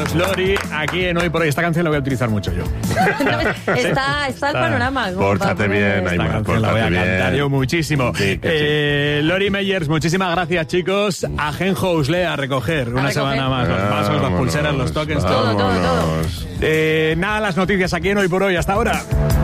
House, Lori, aquí en Hoy por Hoy. Esta canción la voy a utilizar mucho yo. Está el panorama. Pórtate bien, Aimar, la voy a pórtate cantar bien. yo muchísimo. Sí, Lori Meyers, muchísimas gracias, chicos. A Gen House a recoger una semana más. Los vasos, las pulseras, los tokens, todo. Todo. Nada, las noticias aquí en Hoy por Hoy. Hasta ahora.